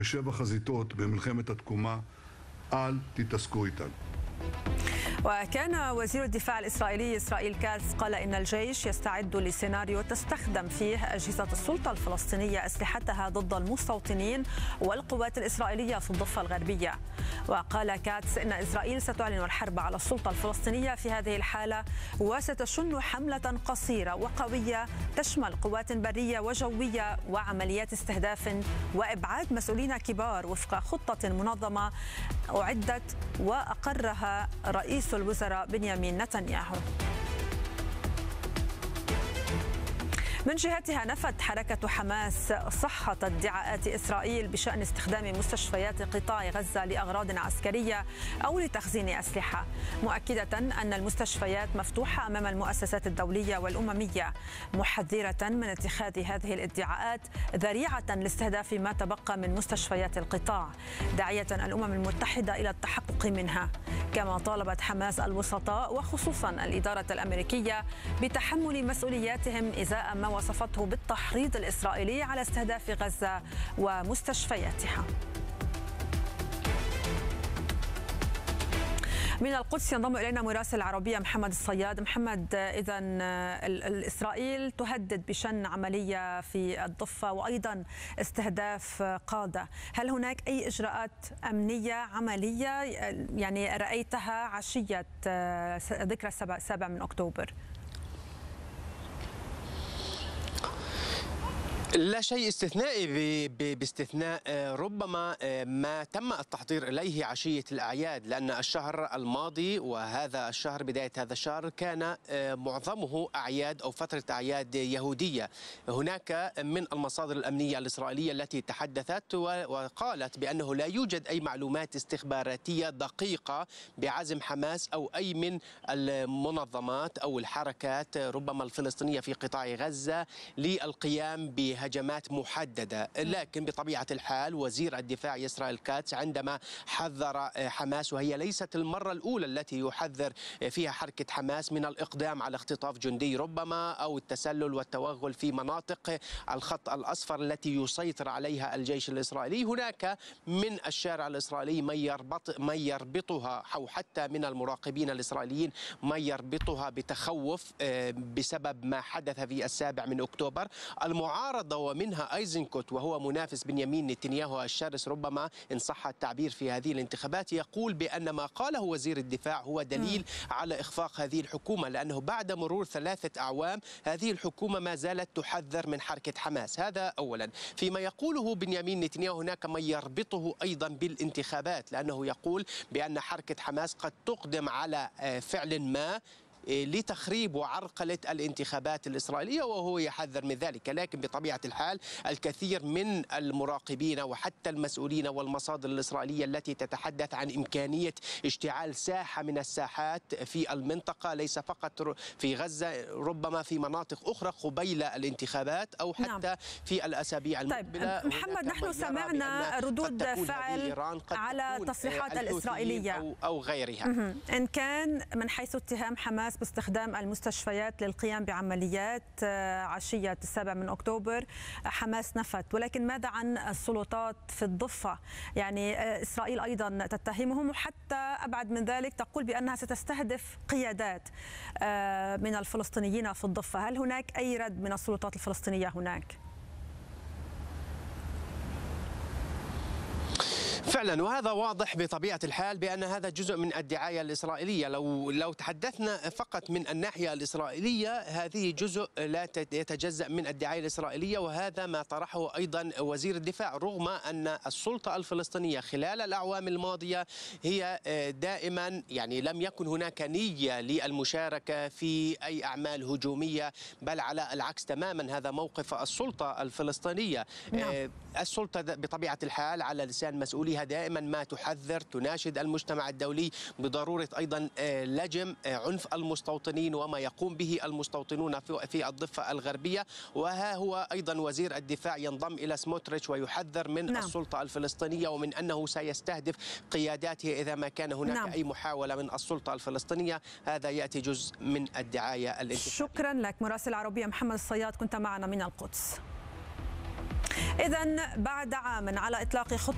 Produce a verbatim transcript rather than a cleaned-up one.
שבע חזיתות במלחמת התקומה, אל תתעסקו איתן. وكان وزير الدفاع الإسرائيلي إسرائيل كاتس قال إن الجيش يستعد لسيناريو تستخدم فيه أجهزة السلطة الفلسطينية أسلحتها ضد المستوطنين والقوات الإسرائيلية في الضفة الغربية. وقال كاتس إن إسرائيل ستعلن الحرب على السلطة الفلسطينية في هذه الحالة، وستشن حملة قصيرة وقوية تشمل قوات برية وجوية وعمليات استهداف وإبعاد مسؤولين كبار وفق خطة منظمة أعدت وأقرها رئيس الوزراء بنيامين نتنياهو. من جهتها نفت حركة حماس صحة ادعاءات إسرائيل بشأن استخدام مستشفيات قطاع غزة لأغراض عسكرية أو لتخزين أسلحة، مؤكدة أن المستشفيات مفتوحة أمام المؤسسات الدولية والأممية، محذرة من اتخاذ هذه الادعاءات ذريعة لاستهداف ما تبقى من مستشفيات القطاع، داعية الأمم المتحدة إلى التحقق منها. كما طالبت حماس الوسطاء وخصوصا الإدارة الأمريكية بتحمل مسؤولياتهم إزاء ما وصفته بالتحريض الإسرائيلي على استهداف غزة ومستشفياتها. من القدس ينضم إلينا مراسل العربية محمد الصياد. محمد، إذا إسرائيل تهدد بشن عملية في الضفة وأيضا استهداف قادة، هل هناك أي إجراءات أمنية عملية يعني رأيتها عشية ذكرى السابع من أكتوبر؟ لا شيء استثنائي باستثناء ربما ما تم التحضير إليه عشية الأعياد، لأن الشهر الماضي وهذا الشهر بداية هذا الشهر كان معظمه أعياد أو فترة أعياد يهودية. هناك من المصادر الأمنية الإسرائيلية التي تحدثت وقالت بأنه لا يوجد أي معلومات استخباراتية دقيقة بعزم حماس أو أي من المنظمات أو الحركات ربما الفلسطينية في قطاع غزة للقيام ب هجمات محددة. لكن بطبيعة الحال وزير الدفاع إسرائيل كاتس عندما حذر حماس، وهي ليست المرة الأولى التي يحذر فيها حركة حماس من الإقدام على اختطاف جندي ربما أو التسلل والتوغل في مناطق الخط الأصفر التي يسيطر عليها الجيش الإسرائيلي، هناك من الشارع الإسرائيلي من يربط من يربطها أو حتى من المراقبين الإسرائيليين من يربطها بتخوف بسبب ما حدث في السابع من أكتوبر. المعارضة ومنها أيزنكوت وهو منافس بنيامين نتنياهو الشرس ربما إن صح التعبير في هذه الانتخابات، يقول بأن ما قاله وزير الدفاع هو دليل على إخفاق هذه الحكومة، لأنه بعد مرور ثلاثة أعوام هذه الحكومة ما زالت تحذر من حركة حماس. هذا أولا. فيما يقوله بنيامين نتنياهو هناك من يربطه أيضا بالانتخابات، لأنه يقول بأن حركة حماس قد تقدم على فعل ما لتخريب وعرقلة الانتخابات الإسرائيلية وهو يحذر من ذلك. لكن بطبيعة الحال الكثير من المراقبين وحتى المسؤولين والمصادر الإسرائيلية التي تتحدث عن إمكانية اشتعال ساحة من الساحات في المنطقة، ليس فقط في غزة، ربما في مناطق أخرى قبيل الانتخابات أو حتى نعم. في الأسابيع المقبلة. طيب محمد، نحن سمعنا ردود فعل على تصريحات الإسرائيلية أو, أو غيرها، إن كان من حيث اتهام حماس باستخدام المستشفيات للقيام بعمليات عشية السابع من أكتوبر، حماس نفت، ولكن ماذا عن السلطات في الضفة؟ يعني إسرائيل أيضا تتهمهم، وحتى أبعد من ذلك تقول بأنها ستستهدف قيادات من الفلسطينيين في الضفة. هل هناك أي رد من السلطات الفلسطينية هناك؟ فعلا، وهذا واضح بطبيعة الحال بأن هذا جزء من الدعاية الإسرائيلية. لو لو تحدثنا فقط من الناحية الإسرائيلية، هذه جزء لا يتجزأ من الدعاية الإسرائيلية، وهذا ما طرحه أيضا وزير الدفاع، رغم أن السلطة الفلسطينية خلال الأعوام الماضية هي دائما يعني لم يكن هناك نية للمشاركة في أي أعمال هجومية، بل على العكس تماما هذا موقف السلطة الفلسطينية. نعم. السلطة بطبيعة الحال على لسان مسؤوليها دائما ما تحذر، تناشد المجتمع الدولي بضرورة أيضا لجم عنف المستوطنين وما يقوم به المستوطنون في الضفة الغربية. وها هو أيضا وزير الدفاع ينضم إلى سموتريتش ويحذر من نعم. السلطة الفلسطينية ومن أنه سيستهدف قياداته إذا ما كان هناك نعم. أي محاولة من السلطة الفلسطينية. هذا يأتي جزء من الدعاية الانتخابية. شكرا لك مراسل العربية محمد الصياد، كنت معنا من القدس. إذن بعد عام على إطلاق خطة